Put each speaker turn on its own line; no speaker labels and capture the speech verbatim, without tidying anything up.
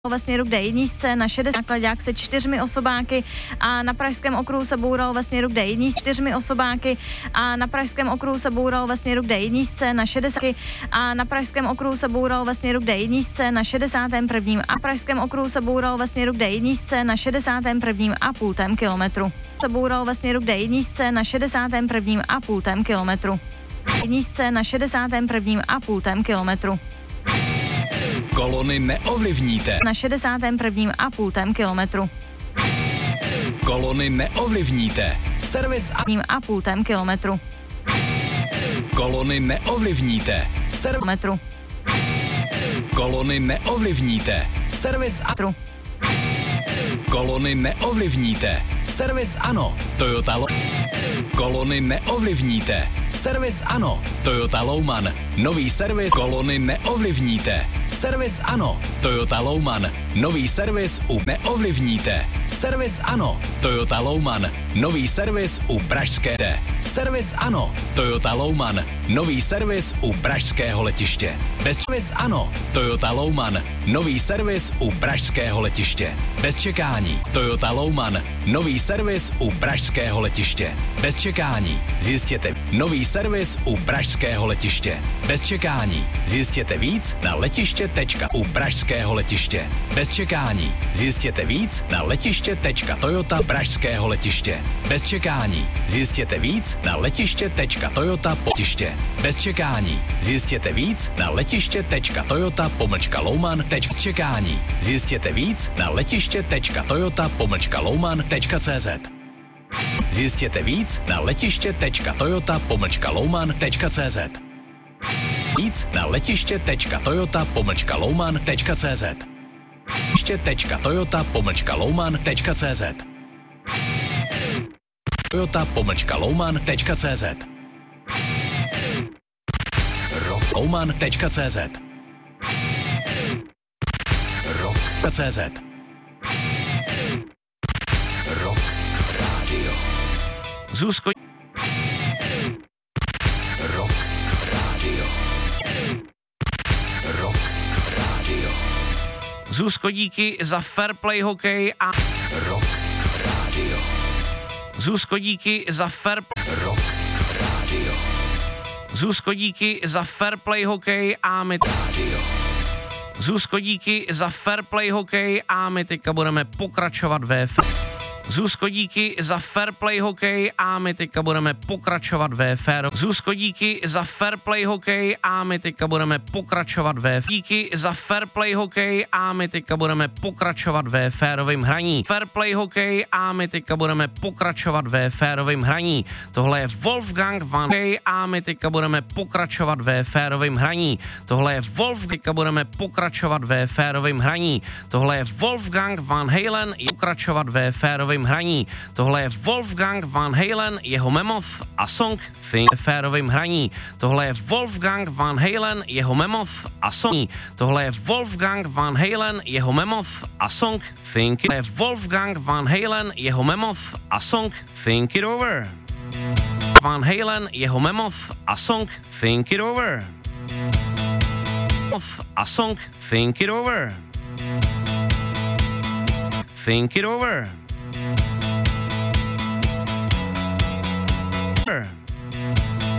ve směru k D jedna na šedesát náklaďák se čtyřmi osobáky a na Pražském okruhu se boural ve směru k D jedna čtyřmi osobáky a na Pražském okruhu se boural ve směru k D jedna na šedesát a na Pražském okruhu se boural ve směru k D jedna na šedesátém prvním a Pražském okruhu se boural ve směru k D jedna na šedesátém prvním a půltém kilometru. Se boural ve směru k D jedna na šedesátém prvním a půltém kilometru. Jedničce na šedesátém prvním a půltém kilometru.
Kolony neovlivníte.
Na šedesátém prvním a půltém kilometru.
Kolony neovlivníte. Servis a...
a půltém kilometru.
Kolony neovlivníte. Servis...
Metru.
Kolony neovlivníte. Servis a...
Tru.
Kolony neovlivníte. Servis ano. Toyota Lo... Kolony neovlivníte. Servis ano. Toyota Louman. Nový servis. Kolony neovlivníte. Servis ano. Toyota Louman. Nový servis u neovlivníte. Servis ano. Toyota Louman. Nový servis u Pražské. Servis ano. Toyota Louman. Nový servis u Pražského letiště. Bez servis ano. Toyota Louman. Nový servis u Pražského letiště. Bez čekání. Toyota Louman. Nový servis u Pražského letiště. Bez čekání. Zjistěte nový servis u Pražského letiště. Bez čekání. Zjistěte víc na letiště tečka u Pražského letiště. Bez čekání. Zjistěte víc na letiště tečka Toyota Pražského letiště. Bez čekání. Zjistěte víc na letiště tečka Toyota letiště. Bez čekání. Zjistěte víc na letiště tečka Toyota pomlčka Louman tečka čekání. Zjistěte víc na letiště tečka Toyota pomlčka Louman tečka cé zet. Zjistěte víc na letiště tečka Toyota pomlčka Louman tečka cé zet. Víc na letiště tečka Toyota pomlčka Louman tečka cé zet. Letiště tečka Toyota pomlčka Louman tečka cé zet. Toyota pomlčka Louman tečka cé zet. Louman tečka cé zet. Rock tečka cé zet. Rock Radio.
Zuzko.
Rock Radio. Rock Radio.
Zuzko, díky za fair play hokej a...
Rock Radio.
Zuzko, díky za fair...
Rock Radio.
Zuzko, díky za fair play hokej a my...
Radio.
Zuzko, díky za fair play hokej a my teďka budeme pokračovat ve... Zuzko, díky za fair play hokej a my teďka budeme pokračovat ve féro. Zuzko, díky za fair play hokej a my teďka budeme pokračovat ve... Díky za fair play hokej a my teďka budeme pokračovat ve férovém hraní. Fair play hokej a my teďka budeme pokračovat ve férovém hraní. Tohle je Wolfgang Van Halen a my teďka budeme pokračovat ve férovém hraní. Tohle je Wolf, teďka budeme pokračovat ve férovém hraní. Tohle je Wolfgang Van Halen, pokračovat ve férovém hraní. Tohle je Wolfgang Van Halen, jeho Mammoth a song Think férovým hraní. Tohle je Wolfgang Van Halen, jeho Mammoth a song. Tohle je Wolfgang Van Halen, jeho Mammoth a song Think. Tohle je Wolfgang Van Halen, jeho Mammoth a song Think It Over. Van Halen, jeho Mammoth a song Think It Over. A song Think It Over. Think It Over. Sure.